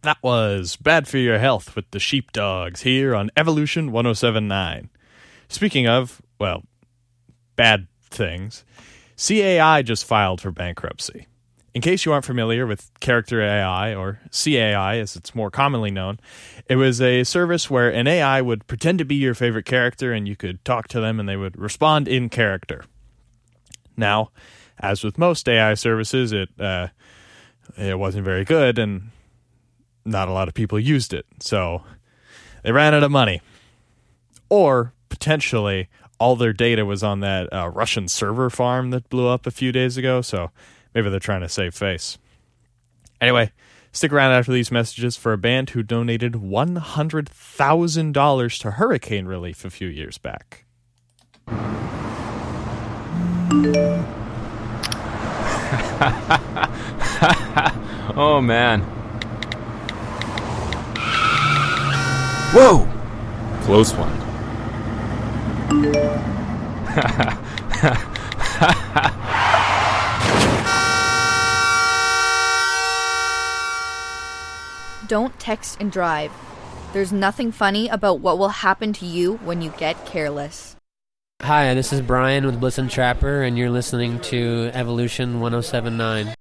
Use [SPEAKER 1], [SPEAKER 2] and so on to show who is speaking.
[SPEAKER 1] That was Bad for Your Health with the Sheepdogs here on Evolution 107.9. Speaking of, well, bad things, CAI just filed for bankruptcy. In case you aren't familiar with Character AI, or CAI as it's more commonly known, it was a service where an AI would pretend to be your favorite character and you could talk to them and they would respond in character. Now, as with most AI services, it wasn't very good and not a lot of people used it, so they ran out of money. Or, potentially, all their data was on that Russian server farm that blew up a few days ago, so maybe they're trying to save face. Anyway, stick around after these messages for a band who donated $100,000 to hurricane relief a few years back.
[SPEAKER 2] Oh, man. Whoa! Close one.
[SPEAKER 3] Don't text and drive. There's nothing funny about what will happen to you when you get careless.
[SPEAKER 4] Hi, this is Brian with Bliss and Trapper, and you're listening to Evolution 107.9.